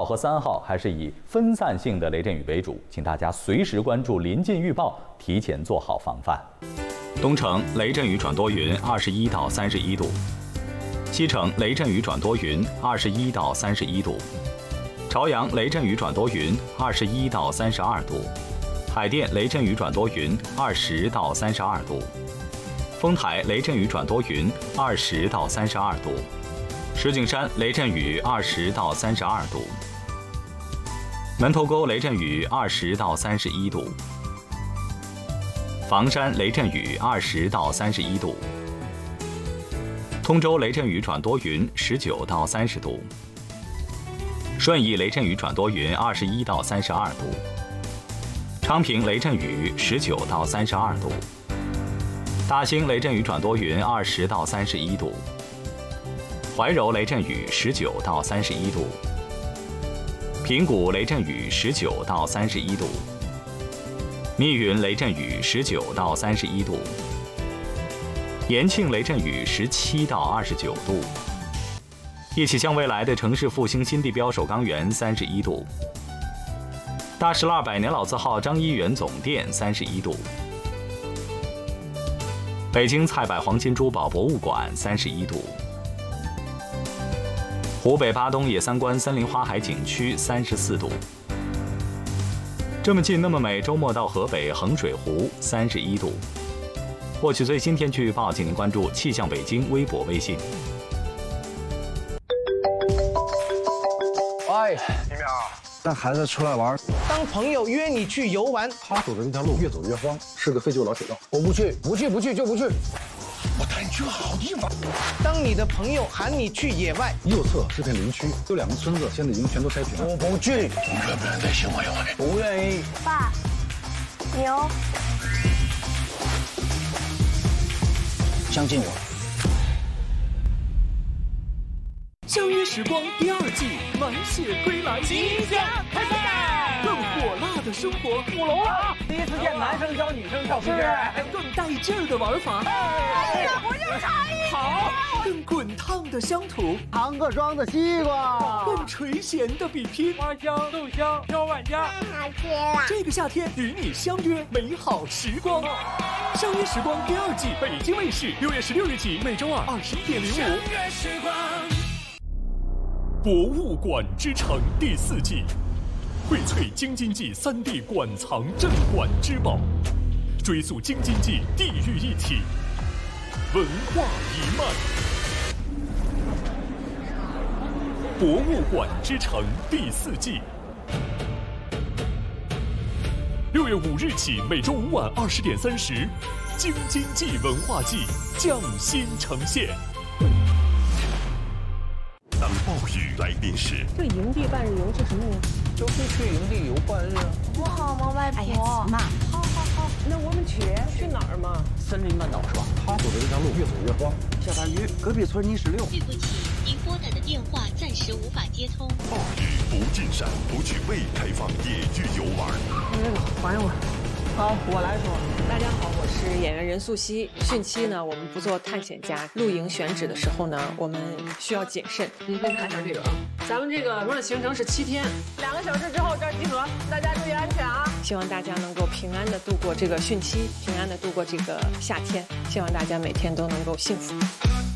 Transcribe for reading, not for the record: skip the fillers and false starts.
和3号还是以分散性的雷阵雨为主，请大家随时关注临近预报，提前做好防范。 东城雷阵雨转多云，21到31度；西城雷阵雨转多云，21到31度；朝阳雷阵雨转多云，21到32度；海淀雷阵雨转多云，20到32度；丰台雷阵雨转多云，20到32度；石景山雷阵雨20到32度；门头沟雷阵雨20到31度；房山雷阵雨20到31度；通州雷阵雨转多云19到30度；顺义雷阵雨转多云21到32度；昌平雷阵雨19到32度；大兴雷阵雨转多云20到31度；怀柔雷阵雨19到31度；平谷雷阵雨19到31度；密云雷阵雨19到31度；延庆雷阵雨17到29度；一起向未来的城市复兴新地标首钢园31度；大石蜡百年老字号张一元总店31度；北京菜百黄金珠宝博物馆31度；湖北巴东野三关森林花海景区34度。这么近那么美，周末到河北衡水湖31度。获取最新天气预报，请您关注气象北京微博微信。 哎，李淼，带孩子出来玩， 当朋友约你去游玩， 他走的那条路越走越荒，是个废旧老铁道。我不去就不去。我带你去个好地方。 当你的朋友喊你去野外， 右侧是片林区，有2个村子，现在已经全都拆平了。我不去。你愿不愿意再请我一回？不愿意。 爸，牛。 相信我。 相约时光第2季满血归来， 即将开赛， 更火辣的生活， 舞龙了！第一次见男生教女生跳皮筋， 更带劲儿的玩法， 那不就是差异？ 好，更滚烫的乡土， 唐各庄的西瓜， 更垂涎的比拼， 花香豆香飘万家， 太好吃了！ 这个夏天与你相约美好时光。相约时光第2季，北京卫视6月16日起，每周二21点05。 相约时光。 博物馆之城第4季，荟萃京津冀3D 馆藏镇馆之宝，追溯京津冀地域一体，文化一脉。博物馆之城第4季，6月5日起，每周5晚20点30，京津冀文化季匠心呈现。当暴雨来临时， 这营地半日游是什么呀？ 就是去营地游半日啊。 不好吗，外婆？ 哎呀，妈，好，那我们去哪儿嘛？ 森林半岛是吧？他走的这条路越走越荒。 下大雨，隔壁村泥石流。 对不起，您拨打的电话暂时无法接通。 暴雨不进山，不去未开放野域游玩。 那个还我。好，我来说。 大家好，我是演员任素汐。汛期呢，我们不做探险家，露营选址的时候呢，我们需要谨慎。 您先看一下这个啊，咱们这个说的行程是7天，2个小时之后这儿集合，大家注意安全啊！ 希望大家能够平安的度过这个汛期，平安的度过这个夏天，希望大家每天都能够幸福。